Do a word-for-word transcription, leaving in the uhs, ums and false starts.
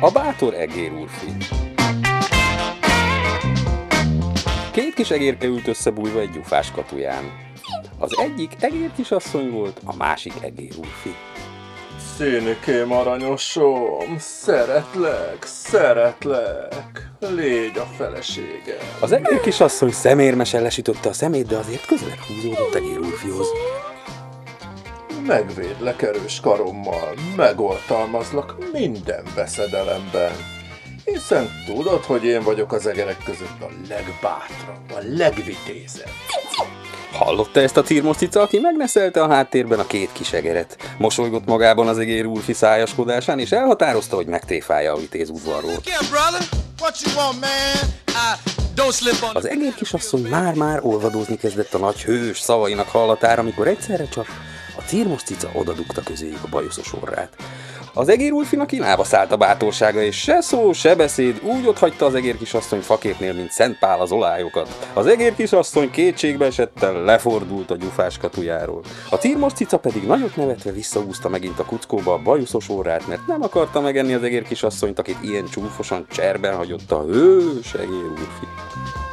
A bátor egér úrfi. Két kis egérke ült összebújva egy gyufás katuján. Az egyik egér kisasszony volt, a másik egér úrfi. Szénikém aranyosom, szeretlek, szeretlek, légy a feleségem. Az egér kisasszony szemérmesen lesütötte a szemét, de azért közelebb húzódott egér úrfihoz. Megvédlek erős karommal, megoltalmazlak minden veszedelemben. Hiszen tudod, hogy én vagyok az egerek között a legbátrabb, a legvitézebb. Hallotta ezt a círmos cica, aki megneszelte a háttérben a két kis egeret. Mosolygott magában az egér úrfi szájaskodásán, és elhatározta, hogy megtéfálja a vitéz udvarról. Az egér kisasszony már-már olvadozni kezdett a nagy hős szavainak hallatára, amikor egyszerre csak a círmos cica odadugta közéjük a bajuszos orrát. Az egér úrfinak imába szállt a bátorsága, és se szó, se beszéd, úgy otthagyta az egér kisasszony faképnél, mint Szent Pál az olályokat. Az egér kisasszony kétségbe esetten lefordult a gyufás katujáról. A círmos cica pedig nagyot nevetve visszahúzta megint a kuckóba a bajuszos orrát, mert nem akarta megenni az egér kisasszonyt, akit ilyen csúfosan cserben hagyott a hős egér úrfi.